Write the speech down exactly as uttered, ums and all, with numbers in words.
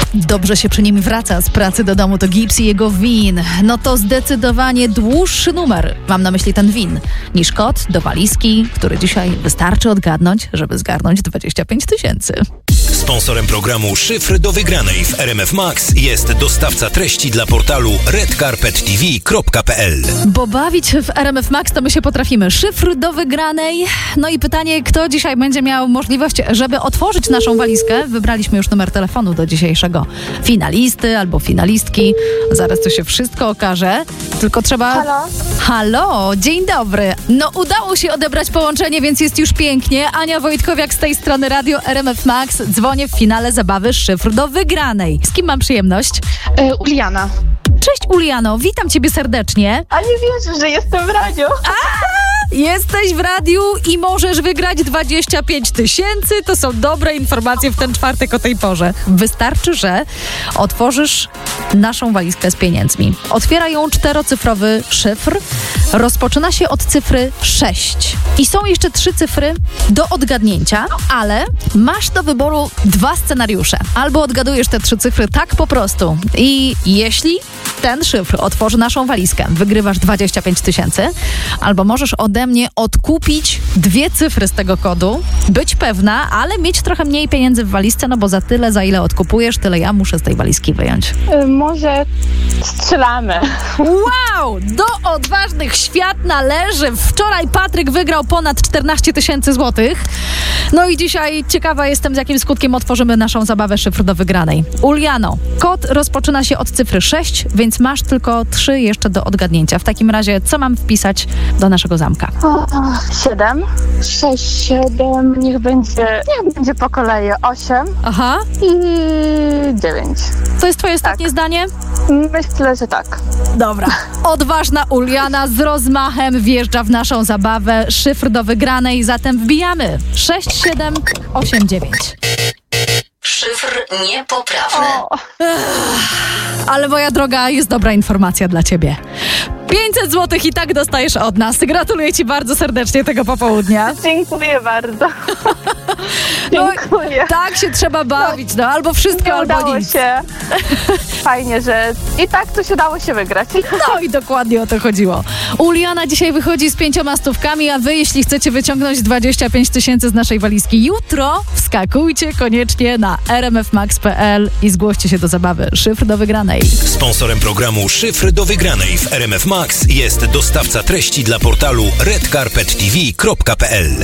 Dobrze się przy nim wraca z pracy do domu, to Gibbs i jego win. No to zdecydowanie dłuższy numer, mam na myśli ten win, niż kod do walizki, który dzisiaj wystarczy odgadnąć, żeby zgarnąć dwadzieścia pięć tysięcy. Sponsorem programu Szyfr do wygranej w R M F Max jest dostawca treści dla portalu red carpet t v kropka p l. Bo bawić w R M F Max to my się potrafimy. Szyfr do wygranej. No i pytanie, kto dzisiaj będzie miał możliwość, żeby otworzyć naszą walizkę. Wybraliśmy już numer telefonu do dzisiejszego finalisty albo finalistki. Zaraz to się wszystko okaże. Tylko trzeba... Halo? Halo, dzień dobry. No udało się odebrać połączenie, więc jest już pięknie. Ania Wojtkowiak z tej strony Radio R M F Max. Dzwonię w finale zabawy Szyfr do wygranej. Z kim mam przyjemność? E, Uliana. Cześć Uliano, witam ciebie serdecznie. A nie wierzysz, że jestem w radiu? Jesteś w radiu i możesz wygrać dwadzieścia pięć tysięcy. To są dobre informacje w ten czwartek o tej porze. Wystarczy, że otworzysz naszą walizkę z pieniędzmi. Otwiera ją czterocyfrowy szyfr. Rozpoczyna się od cyfry sześć. I są jeszcze trzy cyfry do odgadnięcia, ale masz do wyboru dwa scenariusze. Albo odgadujesz te trzy cyfry tak po prostu. I jeśli ten szyfr otworzy naszą walizkę, wygrywasz dwadzieścia pięć tysięcy, albo możesz ode mnie odkupić dwie cyfry z tego kodu, być pewna, ale mieć trochę mniej pieniędzy w walizce, no bo za tyle, za ile odkupujesz, tyle ja muszę z tej walizki wyjąć. E, może strzelamy. Wow! Do odważnych świat należy. Wczoraj Patryk wygrał ponad czternaście tysięcy złotych. No i dzisiaj ciekawa jestem, z jakim skutkiem otworzymy naszą zabawę Szyfr do wygranej. Uliano, kod rozpoczyna się od cyfry sześć, więc masz tylko trzy jeszcze do odgadnięcia. W takim razie, co mam wpisać do naszego zamka? O, siedem. Sześć, siedem, niech będzie, niech będzie po kolei. Osiem Aha. i dziewięć. To jest twoje ostatnie Tak. zdanie? Myślę, że tak. Dobra. Odważna Uliana z rozmachem wjeżdża w naszą zabawę Szyfr do wygranej, zatem wbijamy sześć, siedem, osiem, dziewięć. Szyfr niepoprawny. O, Ale moja droga, jest dobra informacja dla ciebie. pięćset złotych i tak dostajesz od nas. Gratuluję ci bardzo serdecznie tego popołudnia. dziękuję bardzo. No, Dziękuję. tak się trzeba bawić, no albo wszystko, Nie albo udało nic. się. Fajnie, że i tak to się dało się wygrać. No i dokładnie o to chodziło. Uliana dzisiaj wychodzi z pięcioma stówkami, a wy, jeśli chcecie wyciągnąć dwadzieścia pięć tysięcy z naszej walizki jutro, wskakujcie koniecznie na r m f max kropka p l i zgłoście się do zabawy Szyfr do wygranej. Sponsorem programu Szyfr do wygranej w R M F Max jest dostawca treści dla portalu red carpet t v kropka p l.